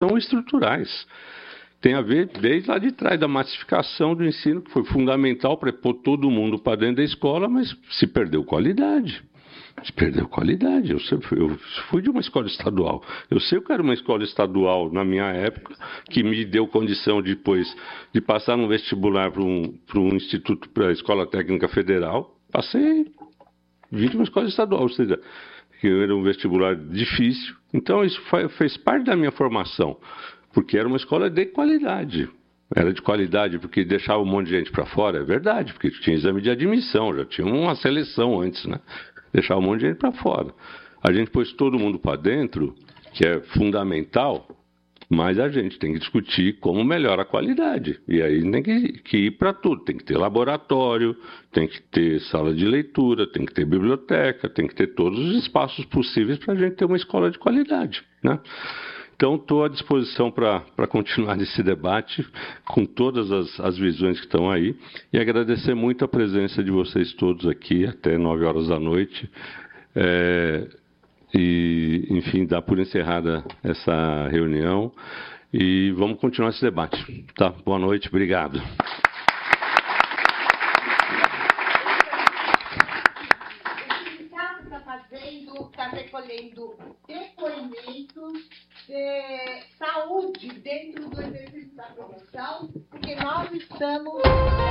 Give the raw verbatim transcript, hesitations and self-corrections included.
são estruturais. Tem a ver desde lá de trás, da massificação do ensino, que foi fundamental para pôr todo mundo para dentro da escola, mas se perdeu qualidade. Se perdeu qualidade. Eu, sempre, eu fui de uma escola estadual. Eu sei que era uma escola estadual na minha época, que me deu condição depois de passar no vestibular para um, para um instituto, para a Escola Técnica Federal. Passei, vim de uma escola estadual, ou seja, que era um vestibular difícil. Então, isso fez parte da minha formação, porque era uma escola de qualidade. Era de qualidade porque deixava um monte de gente para fora, é verdade, porque tinha exame de admissão, já tinha uma seleção antes, né? Deixava um monte de gente para fora. A gente pôs todo mundo para dentro, que é fundamental, mas a gente tem que discutir como melhora a qualidade. E aí tem que, que ir para tudo. Tem que ter laboratório, tem que ter sala de leitura, tem que ter biblioteca, tem que ter todos os espaços possíveis para a gente ter uma escola de qualidade, né? Então, estou à disposição para continuar nesse debate, com todas as, as visões que estão aí, e agradecer muito a presença de vocês todos aqui, até nove horas da noite. É, e, enfim, dar por encerrada essa reunião, e vamos continuar esse debate. Tá? Boa noite, obrigado. Está recolhendo depoimentos de saúde dentro do exercício da profissão, porque nós estamos